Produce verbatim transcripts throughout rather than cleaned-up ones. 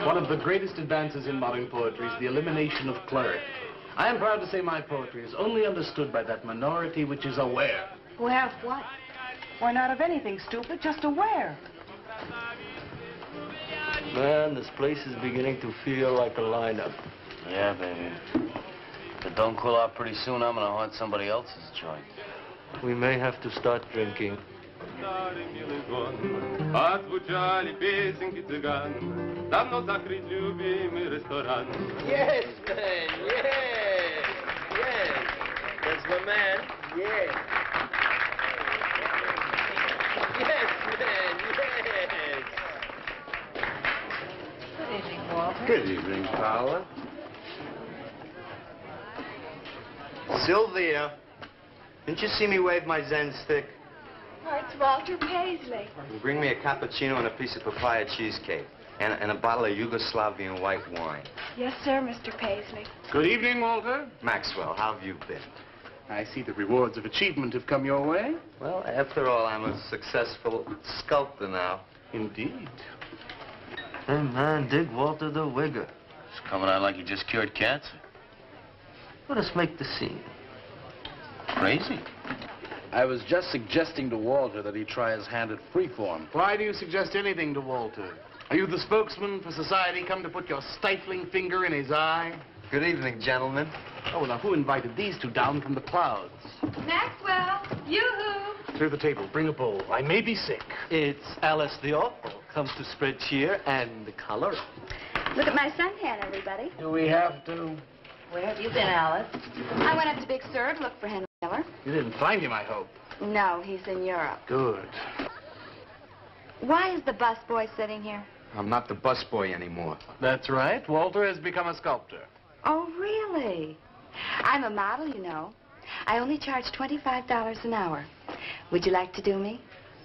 One of the greatest advances in modern poetry is the elimination of clarity. I am proud to say my poetry is only understood by that minority which is aware. Aware of what? Why, not of anything, stupid, just aware. Man, this place is beginning to feel like a lineup. Yeah, baby. If it don't cool out pretty soon, I'm gonna haunt somebody else's joint. We may have to start drinking. Отзвучали песенки цыган, давно закрыт любимый ресторан. Yes, man, yes, yes. That's my man, yes. Yes, man, yes. Good evening, Walter. Good evening, Paula. Sylvia, didn't you see me wave my Zen stick? Oh, it's Walter Paisley. Bring me a cappuccino and a piece of papaya cheesecake. And, and a bottle of Yugoslavian white wine. Yes, sir, Mister Paisley. Good evening, Walter. Maxwell, how have you been? I see the rewards of achievement have come your way. Well, after all, I'm a successful sculptor now. Indeed. Hey, man, dig Walter the Wigger. It's coming out like you just cured cancer. Let us make the scene. Crazy. I was just suggesting to Walter that he try his hand at freeform. Why do you suggest anything to Walter? Are you the spokesman for society come to put your stifling finger in his eye? Good evening, gentlemen. Oh, now who invited these two down from the clouds? Maxwell, yoo-hoo. Clear the table, bring a bowl. I may be sick. It's Alice the Awful. Comes to spread cheer and color. Look at my suntan, everybody. Do we have to? Where have you been, Alice? I went up to Big Sur to look for Henry Miller. You didn't find him, I hope. No, he's in Europe. Good. Why is the busboy sitting here? I'm not the busboy anymore. That's right. Walter has become a sculptor. Oh, really? I'm a model, you know. I only charge twenty-five dollars an hour. Would you like to do me?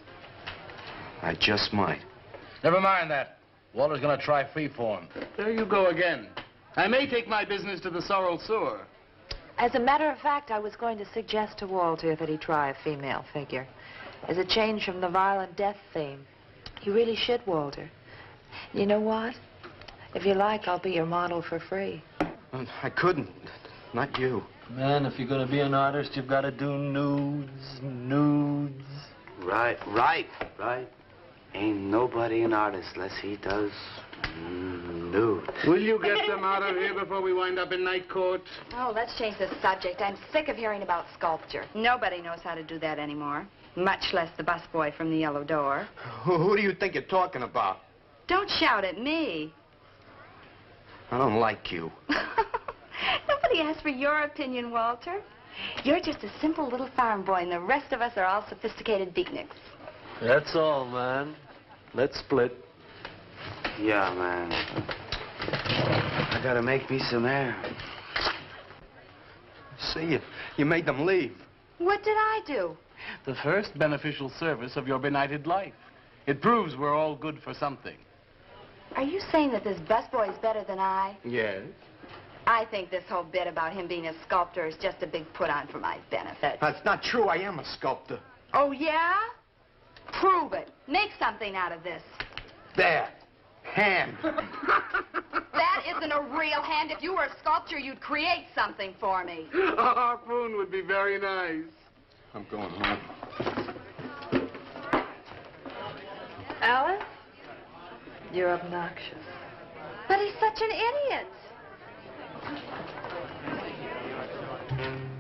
I just might. Never mind that. Walter's gonna try freeform. There you go again. I may take my business to the Sorrel Sewer. As a matter of fact, I was going to suggest to Walter that he try a female figure. As a change from the violent death theme. You really should, Walter. You know what? If you like, I'll be your model for free. I couldn't. Not you. Man, if you're gonna be an artist, you've got to do nudes, nudes. Right, right, right. Ain't nobody an artist unless he does nude. Will you get them out of here before we wind up in night court? Oh, let's change the subject. I'm sick of hearing about sculpture. Nobody knows how to do that anymore. Much less the busboy from the Yellow Door. Who, who do you think you're talking about? Don't shout at me. I don't like you. Nobody asked for your opinion, Walter. You're just a simple little farm boy, and the rest of us are all sophisticated beatniks. That's all, man. Let's split. Yeah, man. I gotta make me some air. See, you, you made them leave. What did I do? The first beneficial service of your benighted life. It proves we're all good for something. Are you saying that this busboy is better than I? Yes. I think this whole bit about him being a sculptor is just a big put-on for my benefit. That's not true. I am a sculptor. Oh, yeah? Prove it. Make something out of this. There. Hand. That isn't a real hand. If you were a sculptor, you'd create something for me. A harpoon would be very nice. I'm going home. Alice? You're obnoxious. But he's such an idiot.